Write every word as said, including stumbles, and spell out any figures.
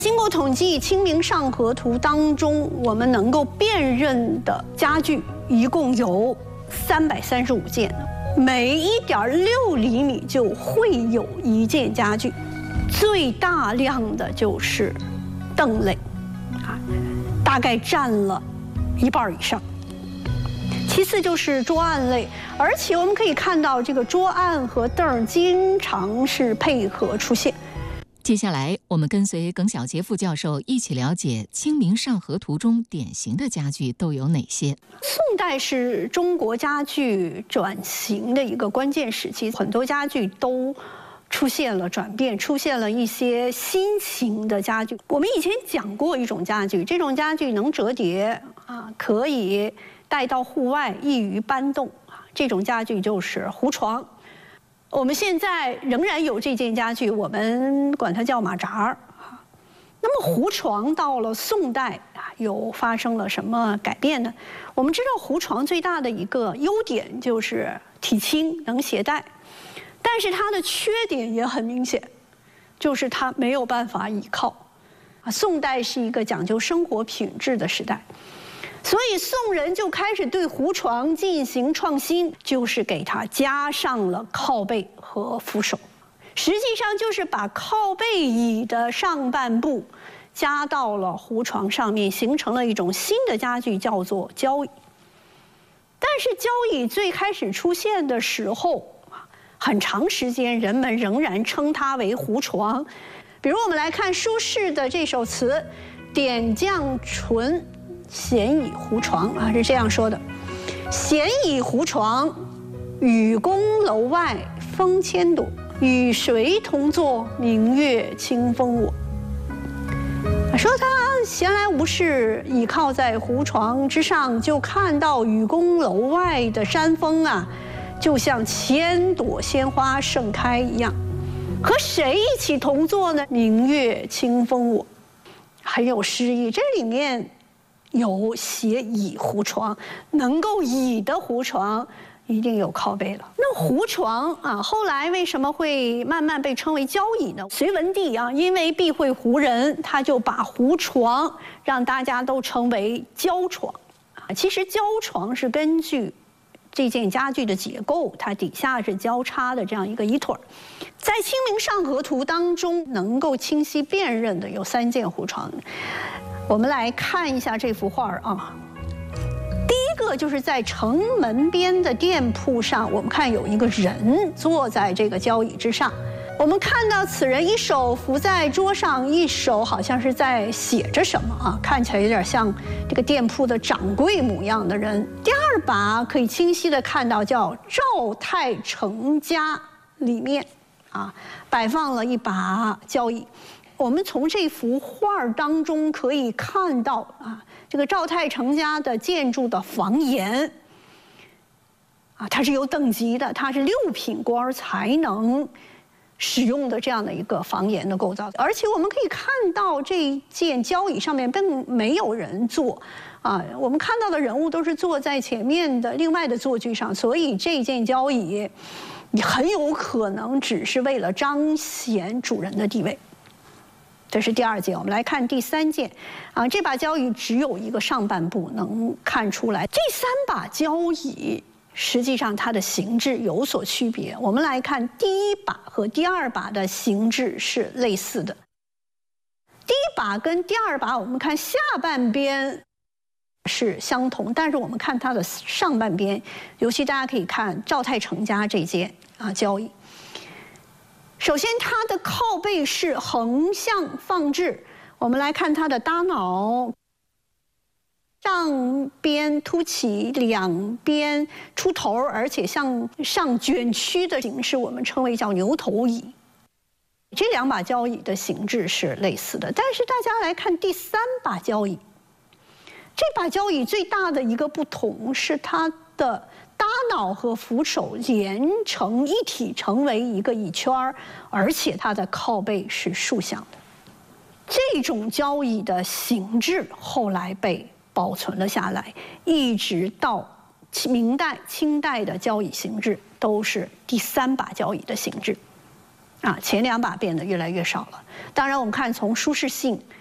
经过统计，《清明上河图》当中我们能够辨认的家具一共有三百三十五件，每一点六厘米就会有一件家具。最大量的就是凳类，啊，大概占了一半以上。其次就是桌案类，而且我们可以看到，这个桌案和凳经常是配合出现。 接下来，我们跟随耿晓杰副教授一起了解《清明上河图》中典型的家具都有哪些。 宋代是中国家具转型的一个关键时期，很多家具都出现了转变，出现了一些新型的家具。我们以前讲过一种家具，这种家具能折叠啊，可以带到户外，易于搬动啊。这种家具就是胡床。我们现在仍然有这件家具，我们管它叫马扎儿啊。那么胡床到了宋代啊，又发生了什么改变呢？我们知道胡床最大的一个优点就是体轻，能携带。但是它的缺点也很明显，就是它没有办法倚靠。啊，宋代是一个讲究生活品质的时代，所以宋人就开始对胡床进行创新，就是给它加上了靠背和扶手。实际上就是把靠背椅的上半部加到了胡床上面，形成了一种新的家具，叫做交椅。但是交椅最开始出现的时候，很长时间，人们仍然称它为胡床。比如我们来看苏轼的这首词《点绛唇闲倚胡床》啊，是这样说的：闲倚胡床，与宫楼外风千朵，与谁同坐，明月清风我。说他闲来无事，倚靠在胡床之上，就看到与宫楼外的山峰啊，就像千朵鲜花盛开一样。和谁一起同坐呢？明月清风我，很有诗意。这里面有写倚胡床，能够倚的胡床一定有靠背了。那胡床啊，后来为什么会慢慢被称为交椅呢？隋文帝啊，因为避讳胡人，他就把胡床让大家都称为交床。啊，其实交床是根据这件家具的结构，它底下是交叉的这样一个椅腿儿。在《清明上河图》当中，能够清晰辨认的有三件胡床。我们来看一下这幅画啊。第一个就是在城门边的店铺上，我们看有一个人坐在这个交椅之上。我们看到此人一手扶在桌上，一手好像是在写着什么啊，看起来有点像这个店铺的掌柜模样的人。第二把可以清晰的看到叫赵太成家，里面啊摆放了一把交椅。我们从这幅画当中可以看到啊，这个赵太成家的建筑的房檐啊，它是有等级的，它是六品官才能使用的这样的一个房檐的构造。而且我们可以看到这件交椅上面并没有人坐啊，我们看到的人物都是坐在前面的另外的坐具上，所以这件交椅很有可能只是为了彰显主人的地位。这是第二件。我们来看第三件啊，这把交椅只有一个上半部能看出来。这三把交椅实际上它的形制有所区别。我们来看第一把和第二把的形制是类似的。第一把跟第二把，我们看下半边是相同，但是我们看它的上半边，尤其大家可以看赵太成家这件啊交椅。首先，它的靠背是横向放置。我们来看它的搭脑，上边凸起，两边出头，而且向上卷曲的形式，我们称为叫牛头椅。这两把交椅的形制是类似的，但是大家来看第三把交椅，这把交椅最大的一个不同是它的搭脑和扶手连成一体，成为一个椅圈，而且它的靠背是竖向的。这种交椅的形制后来被保存了下来，一直到明代、清代的交椅形制都是第三把交椅的形制。 啊，前两把变得越来越少了。当然，我们看从舒适性